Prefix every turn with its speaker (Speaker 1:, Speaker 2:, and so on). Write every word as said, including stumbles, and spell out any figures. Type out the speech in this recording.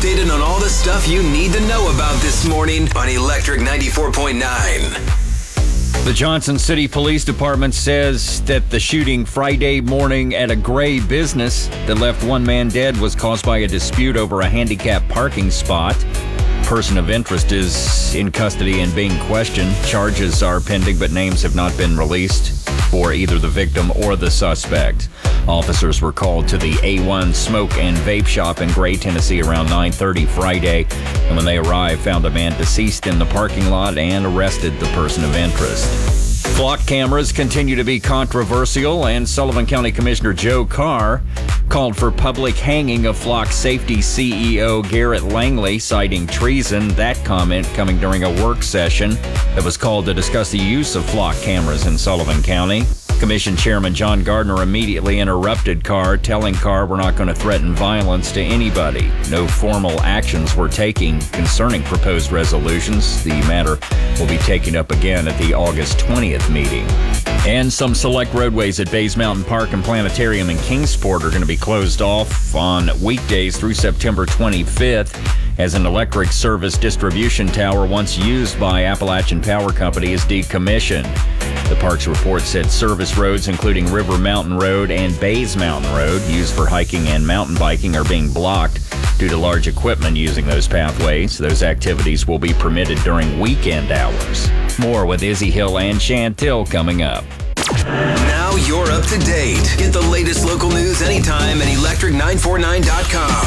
Speaker 1: updated on all the stuff you need to know about this morning on Electric ninety-four point nine.
Speaker 2: The Johnson City Police Department says that the shooting Friday morning at a Gray business that left one man dead was caused by a dispute over a handicapped parking spot. Person of interest is in custody and being questioned. Charges are pending, but names have not been released for either the victim or the suspect. Officers were called to the A one Smoke and Vape Shop in Gray, Tennessee around nine thirty Friday, and when they arrived, found a man deceased in the parking lot and arrested the person of interest. Flock cameras continue to be controversial, and Sullivan County Commissioner Joe Carr called for public hanging of Flock Safety C E O Garrett Langley, citing treason. That comment coming during a work session that was called to discuss the use of Flock cameras in Sullivan County. Commission Chairman John Gardner immediately interrupted Carr, telling Carr we're not going to threaten violence to anybody. No formal actions were taken concerning proposed resolutions. The matter will be taken up again at the August twentieth meeting. And some select roadways at Bays Mountain Park and Planetarium in Kingsport are going to be closed off on weekdays through September twenty-fifth as an electric service distribution tower once used by Appalachian Power Company is decommissioned. The park's report said service roads, including River Mountain Road and Bays Mountain Road, used for hiking and mountain biking, are being blocked due to large equipment using those pathways. Those activities will be permitted during weekend hours. More with Izzy Hill and Chantil coming up.
Speaker 1: Now you're up to date. Get the latest local news anytime at electric nine forty-nine dot com.